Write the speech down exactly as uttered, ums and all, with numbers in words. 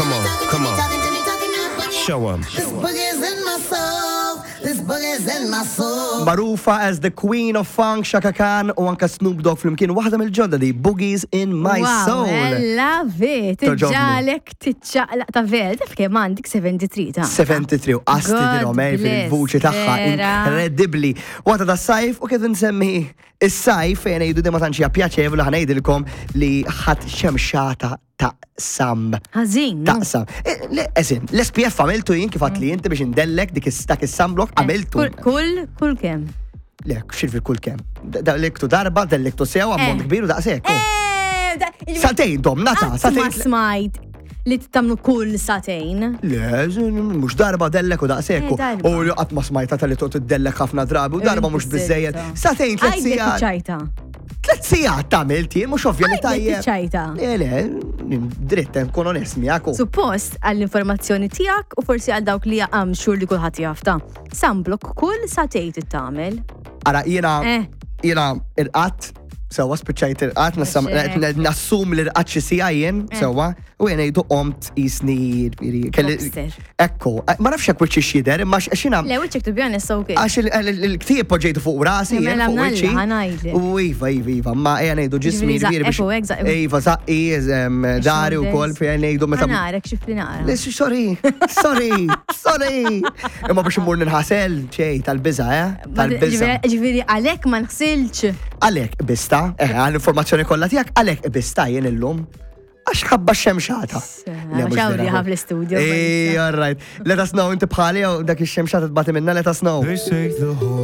Come on, come on. Show 'em. This boogie's in my soul. This boogie's in my soul. Marufa as the Queen of Funk, Chaka Khan u anka Snoop Dogg flimkien waħda mill-ġodda di Boogies in My Soul. Wow, love it. Toġobni. Ġalek tiċċaqlaq ta' vel, taf kemm għandik seventy-three ta' seventy-three u qasti God dilhom eh, fil-vuċi bless, tagħha vera. inkredibbli. Waqta da sajf u kif nsemmi is-sajf fejn ngħidu dejjem ma tantx hija pjaċevoli ħanejdilkom li ħadd xemxata ta' sam. Ħażin. Ta' sam. Eżin, l-S P F għamiltu jien kif għat li inti biex indellek dik dak is-sunblock għamiltu. Kull kull kemm. Le, xil fil-kull kem. Dellektu darba, dellektu sew, ammont kbir u daqsek. Satejn dom, nata, Ma satejn. smajt li t-tamlu kull satejn. Le, mux darba dellek u daqsek. Eh, darba. U li qatt ma smajta tal-li tot dellek ħafna drabi u darba mux bizzejed. Satejn, tlet Għajdek sijat. ċajta. Tlet sijat tamil ti, mux ovvja li Għajdek tajjeb. ċajta. Le, le, dritt, kun onest miegħek. Suppost għall-informazzjoni tijak u forsi għal dawk li għam xur li kullħat jafta. Sunblock kull satejn t-tamil. Ara, jena, Eh. jena, il-qatt, sewa spiċċajt il-qatt, nassum l-irqatt xi sija jien, sewa, u jena jgħidu qomt jisni, Rockster. ekku, ma nafx hekk wiċċi xider, imma xina. Le, wiċċek to be honest, ok. Għax il-ktib poġġejtu fuq rasi, jien Mela fuq mnalla, wiċċi. ħanajdlek. U iva, iva, iva, ma jena jgħidu ġismi Ġifieri rviri biex. zaqqek u hekk, zaqqek. Iva, zaqi, dari u kol, fejn jgħidu meta. Għanarek xif li nara. Le, sorry, sorry, sorry. Imma biex immur nħasel, ċej, tal-biza, eh? Tal-biza. Ġifiri, għalek ma nħsilx. Għalek bista, eh, għal-informazzjoni kollha tiegħek, għalek bista jien illum. Għax ħabba xemxata. Xawri ħaf l-studio. Eh, all right. Let us know, inti bħali, dak ix-xemxata tbati minna, let us know. They say the whole